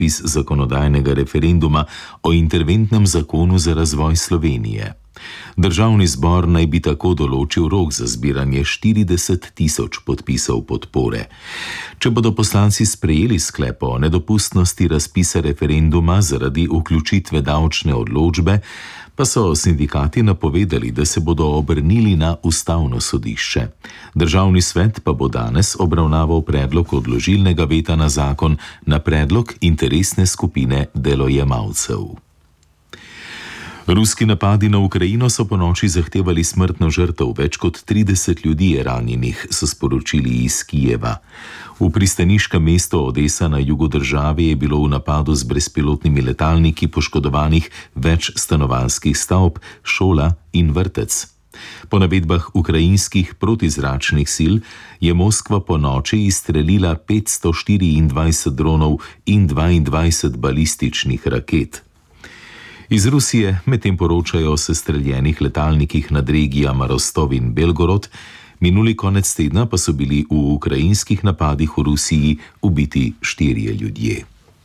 razpis zakonodajnega referenduma o interventnem zakonu za razvoj Slovenije. Državni zbor naj bi tako določil rok za zbiranje 40 tisoč podpisov podpore. Če bodo poslanci sprejeli sklep o nedopustnosti razpisa referenduma zaradi vključitve davčne odločbe, pa so sindikati napovedali, da se bodo obrnili na Ustavno sodišče. Državni svet pa bo danes obravnaval predlog odložilnega veta na zakon na predlog interesne skupine delojemalcev. Ruski napadi na Ukrajino so ponoči zahtevali smrtno žrtev, več kot 30 ljudi je ranjenih, so sporočili iz Kijeva. V pristaniškem mestu Odesa na jugu države je bilo v napadu z brezpilotnimi letalniki poškodovanih več stanovanjskih stavb, šola in vrtec. Po navedbah ukrajinskih protizračnih sil je Moskva ponoči izstrelila 524 dronov in 22 balističnih raket. Iz Rusije medtem poročajo o sestreljenih letalnikih nad regijama Rostov in Belgorod, minuli konec tedna pa so bili v ukrajinskih napadih v Rusiji ubiti 4 ljudje.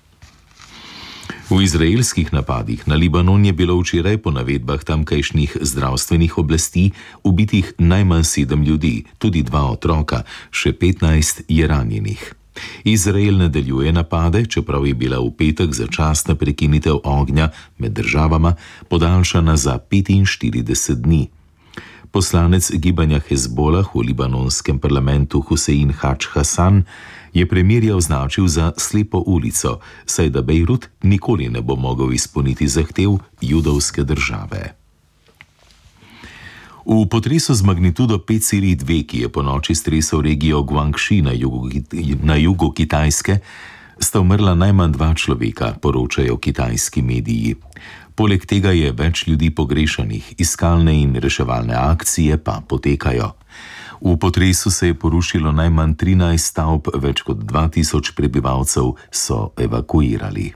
V izraelskih napadih na Libanon je bilo včeraj po navedbah tamkajšnjih zdravstvenih oblasti ubitih najmanj 7 ljudi, tudi 2 otroka, še 15 je ranjenih. Izrael nadaljuje napade, čeprav je bila v petek začasna prekinitev ognja med državama podaljšana za 45 dni. Poslanec gibanja Hezbolah v libanonskem parlamentu Husein Hadž Hasan je premirje označil za slepo ulico, saj da Bejrut nikoli ne bo mogel izpolniti zahtev judovske države. V potresu z magnitudo 5,2, ki je ponoči stresel regijo Guangxi na jugu Kitajske, sta umrla najmanj 2 človeka, poročajo kitajski mediji. Poleg tega je več ljudi pogrešanih, iskalne in reševalne akcije pa potekajo. V potresu se je porušilo najmanj 13 stavb, več kot 2000 prebivalcev so evakuirali.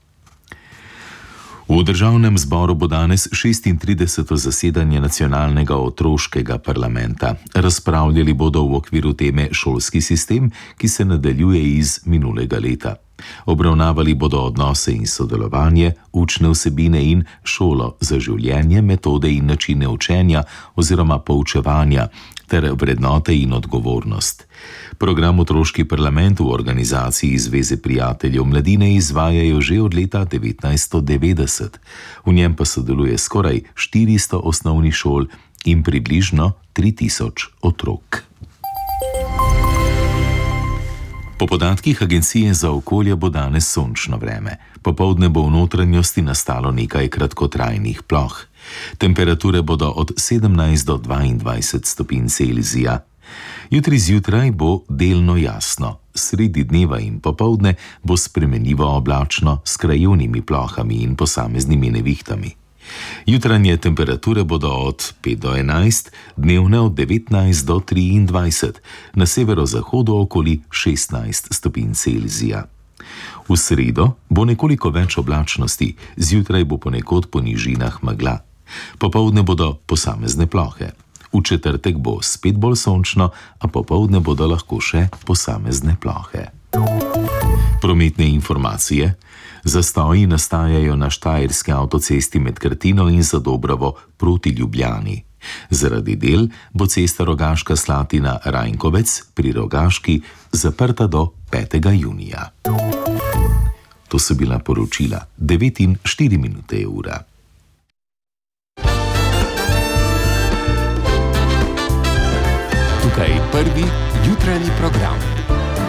V državnem zboru bo danes 36. zasedanje nacionalnega otroškega parlamenta. Razpravljali bodo v okviru teme šolski sistem, ki se nadaljuje iz minulega leta. Obravnavali bodo odnose in sodelovanje, učne vsebine in šolo za življenje, metode in načine učenja oziroma poučevanja ter vrednote in odgovornost. Program Otroški parlament v organizaciji Zveze prijateljev mladine izvajajo že od leta 1990. V njem pa sodeluje skoraj 400 osnovnih šol in približno 3000 otrok. Po podatkih Agencije za okolje bo danes sončno vreme. Popoldne bo v notranjosti nastalo nekaj kratkotrajnih ploh. Temperature bodo od 17 do 22 stopinj Celzija. Jutri zjutraj bo delno jasno. Sredi dneva in popoldne bo spremenljivo oblačno s krajevnimi plohami in posameznimi nevihtami. Jutranje temperature bodo od 5 do 11, dnevne od 19 do 23, na severozahodu okoli 16 stopinj Celzija. V sredo bo nekoliko več oblačnosti, zjutraj bo ponekod po nižinah megla. Popoldne bodo posamezne plohe. V četrtek bo spet bolj sončno, a popoldne bodo lahko še posamezne plohe. Prometne informacije. Zastoji nastajajo na Štajerski avtocesti med Krtino in Zadobravo proti Ljubljani. Zaradi del bo cesta Rogaška Slatina-Rajnkovec pri Rogaški zaprta do 5. junija. To so bila poročila. 9:04 je ura. Tukaj prvi jutranji program.